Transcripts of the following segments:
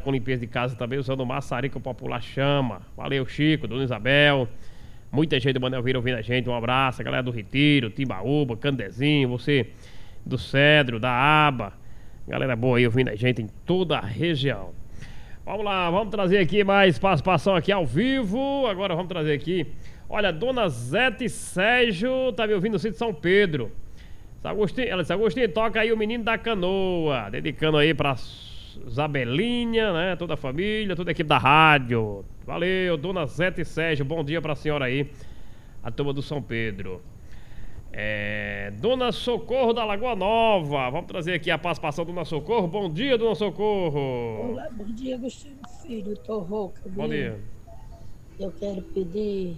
com limpeza de casa também, usando o maçarico popular chama. Valeu, Chico, Dona Isabel. Muita gente do Manel Vira ouvindo a gente. Um abraço, a galera do Retiro, Timbaúba, Candezinho, você do Cedro, da Aba. Galera boa aí ouvindo a gente em toda a região. Vamos lá, vamos trazer aqui mais participação aqui ao vivo. Agora vamos trazer aqui. Olha, Dona Zete Sérgio tá me ouvindo no sítio São Pedro. Ela disse, Agostinho, toca aí o Menino da Canoa. Dedicando aí pra Zabelinha, né? Toda a família, toda a equipe da rádio. Valeu, Dona Zete Sérgio. Bom dia pra senhora aí. A turma do São Pedro. Dona Socorro da Lagoa Nova. Vamos trazer aqui a participação da Dona Socorro. Bom dia, Dona Socorro. Olá, bom dia, Agostinho Filho. Eu tô rouca, viu? Bom dia. Eu quero pedir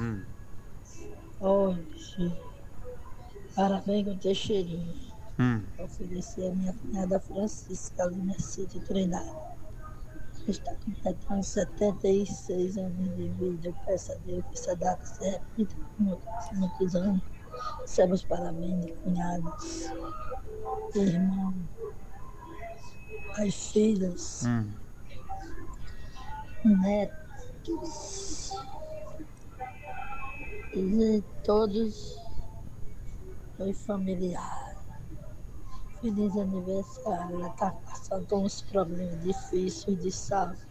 hoje parabéns com o Teixeirinho. Oferecer a minha cunhada Francisca ali na sítio treinada. Está completando 76 anos de vida. Eu peço a Deus que essa data se repita por muitos anos. Receba os parabéns de cunhadas, de irmão, as filhas, netos e todos os familiares. Feliz aniversário. Ela está passando por uns problemas difíceis de saúde.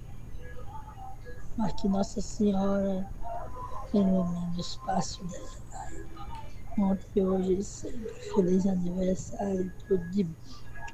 Mas que Nossa Senhora ilumine o espaço dela. Ontem, hoje e sempre. Feliz aniversário, tudo de bom.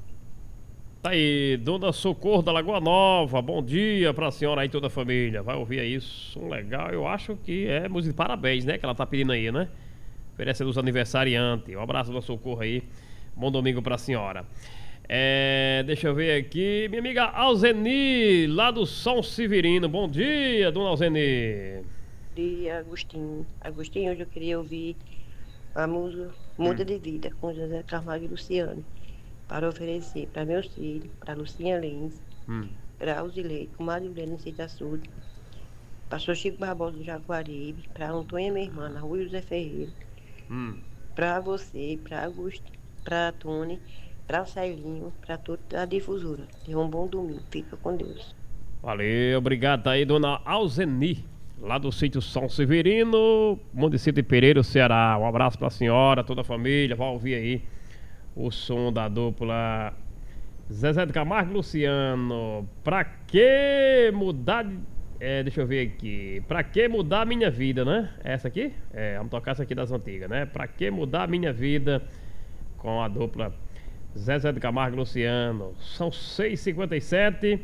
Tá aí, Dona Socorro da Lagoa Nova. Bom dia pra senhora aí, toda a família. Vai ouvir aí, som legal. Eu acho que é música de parabéns, né? Que ela tá pedindo aí, né? Oferecendo os aniversariantes. Um abraço, Dona Socorro aí. Bom domingo pra senhora. Deixa eu ver aqui. Minha amiga Alzeni, lá do São Severino. Bom dia, Dona Alzeni. Bom dia, Agostinho. Agostinho, hoje eu queria ouvir a música Muda de Vida, com José Carvalho e Luciano, para oferecer para meus filhos, para Lucinha Lins, para Alzilei, com Marilene no Sítio Açude, pastor Chico Barbosa do Jaguaribe, para Antônia, minha irmã, na Rua José Ferreira, para você, para Augusto, para Tony, para Celinho, para toda a difusora. Tenha um bom domingo, fica com Deus. Valeu, obrigado aí, Dona Alzeni, lá do sítio São Severino, município de Pereira, Ceará. Um abraço pra senhora, toda a família. Vai ouvir aí o som da dupla Zezé de Camargo e Luciano. Pra que mudar deixa eu ver aqui. Pra que mudar a minha vida, né? Essa aqui? Vamos tocar essa aqui das antigas, né? Pra que mudar a minha vida, com a dupla Zezé de Camargo e Luciano. São 6h57.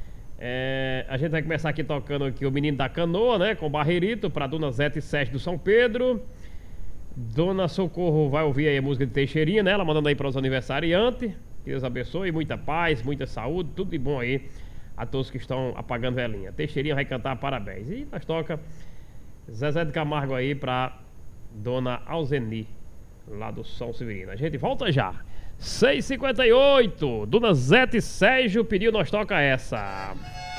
A gente vai começar aqui tocando aqui o Menino da Canoa, né? Com Barreirito, pra Dona Zete Sérgio do São Pedro. Dona Socorro vai ouvir aí a música de Teixeirinha, né? Ela mandando aí para os aniversariantes. Que Deus abençoe, muita paz, muita saúde, tudo de bom aí a todos que estão apagando velhinha. Teixeirinha vai cantar parabéns. E nós toca Zezé de Camargo aí pra Dona Alzeni, lá do São Severino. A gente volta já. 6h58, Dona Zete Sérgio pediu, nós toca essa.